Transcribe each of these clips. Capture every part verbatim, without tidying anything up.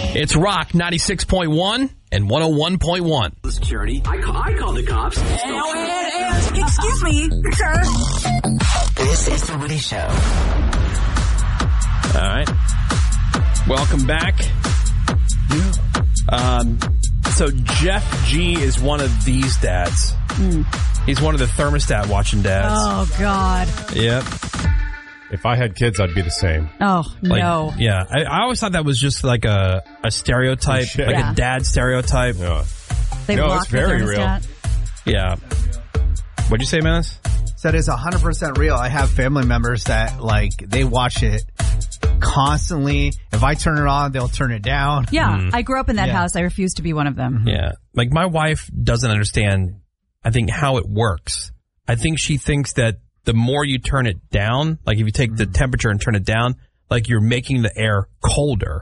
It's Rock ninety-six point one and one oh one point one. Security. I, call, I called the cops. Excuse me, sir. This is The Woody Show. All right. Welcome back. Um, so Jeff G is one of these dads. Mm. He's one of the thermostat watching dads. Oh, God. Yep. If I had kids, I'd be the same. Oh, Like, no. Yeah. I, I always thought that was just like a, a stereotype, Shit. like Yeah. a dad stereotype. Yeah. They No, block it's very the real. thermostat. Yeah. What'd you say, Menace? Said it's one hundred percent real. I have family members that, like, they watch it constantly. If I turn it on, they'll turn it down. Yeah, Mm. I grew up in that Yeah. house. I refuse to be one of them. Yeah. Like my wife doesn't understand, I think, how it works. I think she thinks that the more you turn it down, like if you take the temperature and turn it down, like you're making the air colder.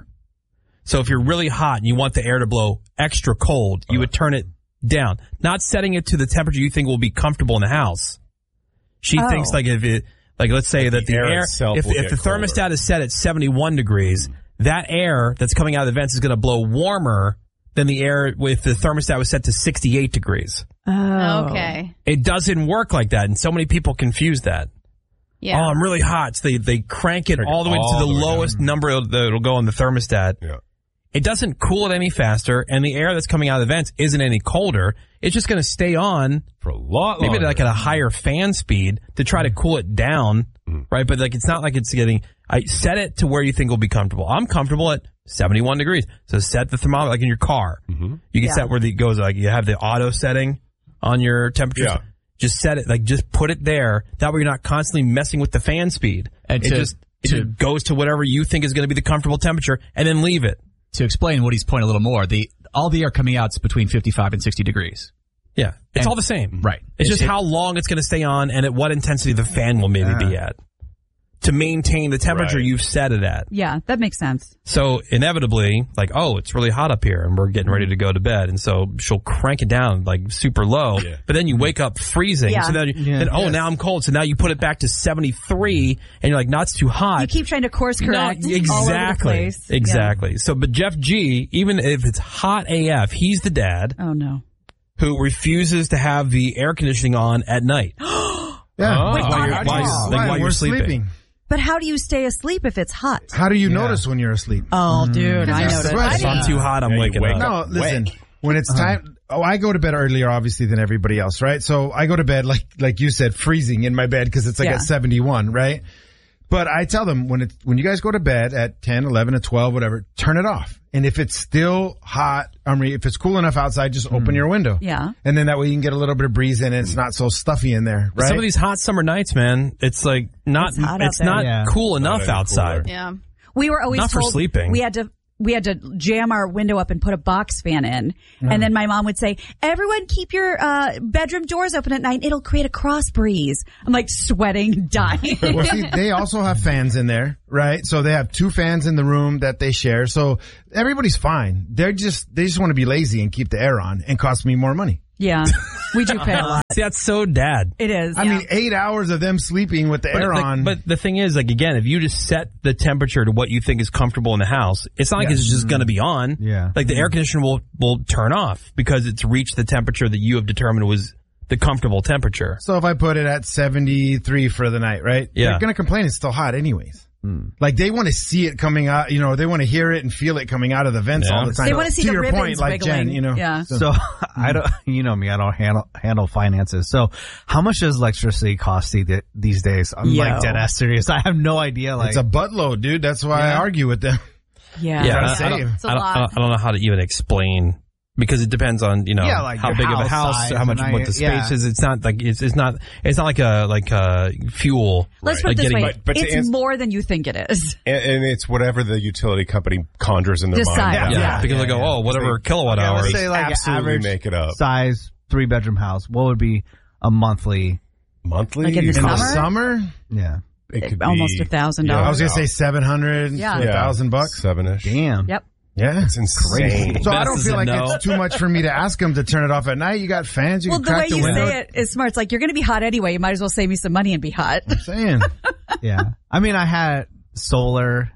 So if you're really hot and you want the air to blow extra cold, you would turn it down, not setting it to the temperature you think will be comfortable in the house. She Oh. thinks like if it, like let's say that the, the air air, itself if, will if get the thermostat colder. is set at seventy-one degrees, that air that's coming out of the vents is going to blow warmer than the air if the thermostat was set to sixty-eight degrees. Oh. Okay. It doesn't work like that, and so many people confuse that. Yeah. Oh, I'm really hot. So they, they crank it Crank it all the way all to the, the way lowest down. number that it'll go on the thermostat. Yeah. It doesn't cool it any faster, and the air that's coming out of the vents isn't any colder. It's just going to stay on For a lot maybe longer. like at a higher fan speed to try to cool it down, right? But like it's not like it's getting. I set it to where you think will be comfortable. I'm comfortable at seventy-one degrees, so set the thermometer like in your car. Mm-hmm. You can Yeah. set where it goes. Like you have the auto setting on your temperature. Yeah. Just set it like just put it there. That way you're not constantly messing with the fan speed. And it to- just it to- just goes to whatever you think is going to be the comfortable temperature, and then leave it. To explain Woody's point a little more, the all the air coming out is between fifty-five and sixty degrees. Yeah, it's And- all the same. Right. It's, It's- just it- how long it's going to stay on and at what intensity the fan will maybe be at to maintain the temperature Right. you've set it at. Yeah, that makes sense. So inevitably, like, oh, it's really hot up here and we're getting ready to go to bed. And so she'll crank it down like super low, Yeah. but then you wake up freezing. Yeah. So then, you, Yeah. then, oh, Yes. now I'm cold. So now you put it back to seventy-three and you're like, no, it's too hot. You keep trying to course correct No, all over the exactly. place. Exactly. So, but Jeff G, even if it's hot A F, he's the dad Yeah. Oh, no. who refuses to have the air conditioning on at night. Yeah. Oh. Like while you're, Hot while at you're- all. like Why? while you're We're sleeping. sleeping. But how do you stay asleep if it's hot? How do you Yeah. notice when you're asleep? Oh, dude, I That's noticed. the question. If I'm too hot, I'm Yeah, you waking wake up. No, listen. When it's time, oh, I go to bed earlier, obviously, than everybody else, right? So I go to bed like like you said, freezing in my bed because it's like Yeah. at seventy-one, right? But I tell them when it when you guys go to bed at ten, eleven, or twelve, whatever, turn it off. And if it's still hot, I mean, if it's cool enough outside, just open your window. Yeah. And then that way you can get a little bit of breeze in and it's not so stuffy in there, right? Some of these hot summer nights, man, it's like not It's it's, hot out there. not Yeah. cool enough any outside. cooler. Yeah. We were always Not for told sleeping. we had to we had to jam our window up and put a box fan in. And then my mom would say, everyone keep your uh, bedroom doors open at night. It'll create a cross breeze. I'm like sweating, dying. Well, see, they also have fans in there, right? So they have two fans in the room that they share. So everybody's fine. They're just, they just want to be lazy and keep the air on and cost me more money. Yeah. We do pay a lot. See, that's so dad. It is. I mean, eight hours of them sleeping with the But, air like, on. but the thing is, like, again, if you just set the temperature to what you think is comfortable in the house, it's not like Yes. it's just going to be on. Yeah. Like the air conditioner will, will turn off because it's reached the temperature that you have determined was the comfortable temperature. So if I put it at seventy-three for the night, right? Yeah. They're going to complain it's still hot anyways. Like they want to see it coming out, you know, they want to hear it and feel it coming out of the vents Yeah. all the time. They wanna see to the your ribbons point, like wiggling. Jen, you know. Yeah. So I don't, you know me, I don't handle handle finances. So how much does electricity cost the- these days? I'm Yo. like dead ass serious. I have no idea. Like It's a buttload, dude. That's why I Yeah. argue with them. yeah. Yeah, Gotta I, I, save. don't, It's a I, don't, I, lot. don't, I don't know how to even explain because it depends on you know Yeah, like how your big of a house house, size how much and what I- the space yeah. is. It's not like it's, it's not it's not like a like a fuel. Let's Like put it this getting- way. But- but to it's ans- more than you think it is. And, and it's whatever the utility company conjures in their Decide, mind. yeah, yeah. because they go, oh, whatever kilowatt Yeah, let's hours. say like an absolutely average make it up. size three bedroom house. What would be a monthly? Monthly? Like in the In the Summer? summer, Yeah. It could Almost be a thousand yeah, I was dollars. going to say seven hundred, Yeah. a thousand bucks. Seven-ish. Damn. Yep. Yeah. It's insane. So I Best don't is feel a like no. it's too much for me to ask them to turn it off at night. You got fans, you Well, can the way crack the you window. say it is smart. It's like you're going to be hot anyway. You might as well save me some money and be hot. I'm saying. Yeah. I mean, I had solar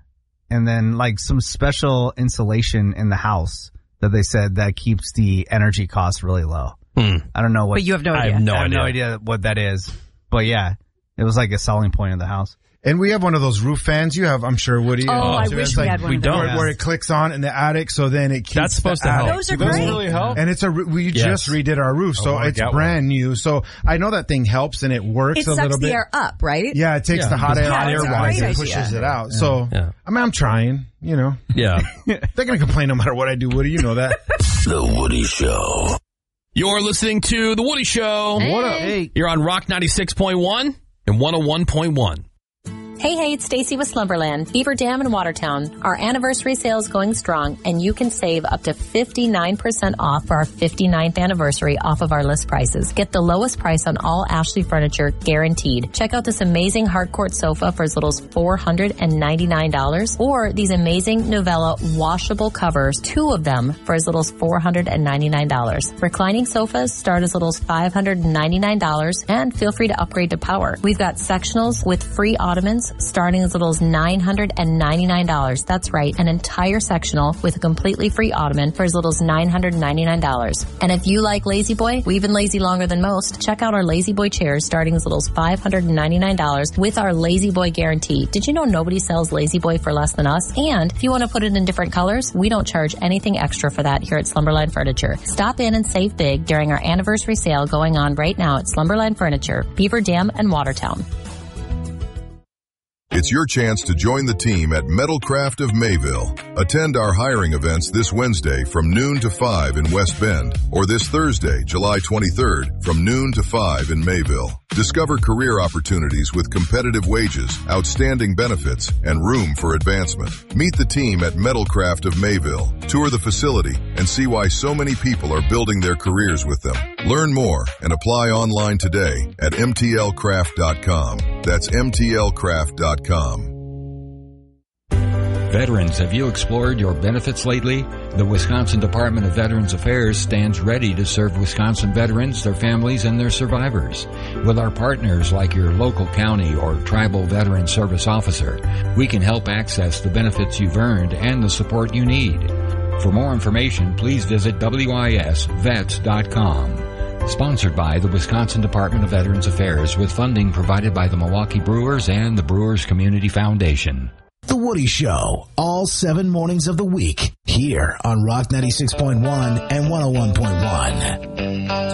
and then like some special insulation in the house that they said that keeps the energy costs really low. Hmm. I don't know what. But you have no I idea. have no I have idea. no idea what that is. But yeah, it was like a selling point of the house. And we have one of those roof fans. You have, I'm sure, Woody. Oh, I So wish it's we like- had one we of don't. those. Where, where it clicks on in the attic, so then it keeps That's supposed the to help. attic. Those are Do those great. really help? And it's a re- we Yes. just redid our roof, so Oh, I it's got brand new. So I know that thing helps and it works It a sucks little the bit. air up, right? Yeah, it takes Yeah. the hot It's air, hot out air of the rises. attic and Great pushes idea. it out. So Yeah. I mean, I'm trying. You know, Yeah. they're gonna complain no matter what I do, Woody. You know that. The Woody Show. You're listening to The Woody Show. What up? Hey. You're on Rock ninety-six point one and one oh one point one. Hey, hey, it's Stacy with Slumberland, Beaver Dam in Watertown. Our anniversary sale is going strong, and you can save up to fifty-nine percent off for our fifty-ninth anniversary off of our list prices. Get the lowest price on all Ashley furniture, guaranteed. Check out this amazing hardcourt sofa for as little as four hundred ninety-nine dollars, or these amazing Novella washable covers, two of them for as little as four hundred ninety-nine dollars. Reclining sofas start as little as five hundred ninety-nine dollars, and feel free to upgrade to power. We've got sectionals with free ottomans starting as little as nine hundred ninety-nine dollars. That's right, an entire sectional with a completely free ottoman for as little as nine hundred ninety-nine dollars. And if you like Lazy Boy, we've been lazy longer than most. Check out our Lazy Boy chairs starting as little as five hundred ninety-nine dollars with our Lazy Boy guarantee. Did you know nobody sells Lazy Boy for less than us? And if you want to put it in different colors, we don't charge anything extra for that here at Slumberland Furniture. Stop in and save big during our anniversary sale going on right now at Slumberland Furniture, Beaver Dam and Watertown. It's your chance to join the team at Metalcraft of Mayville. Attend our hiring events this Wednesday from noon to five in West Bend, or this Thursday, July twenty-third, from noon to five in Mayville. Discover career opportunities with competitive wages, outstanding benefits, and room for advancement. Meet the team at Metalcraft of Mayville. Tour the facility and see why so many people are building their careers with them. Learn more and apply online today at M T L craft dot com. That's M T L craft dot com. Veterans, have you explored your benefits lately? The Wisconsin Department of Veterans Affairs stands ready to serve Wisconsin veterans, their families, and their survivors. With our partners like your local county or tribal veteran service officer, we can help access the benefits you've earned and the support you need. For more information, please visit W I S vets dot com. Sponsored by the Wisconsin Department of Veterans Affairs with funding provided by the Milwaukee Brewers and the Brewers Community Foundation. The Woody Show, all seven mornings of the week, here on Rock ninety-six point one and one oh one point one.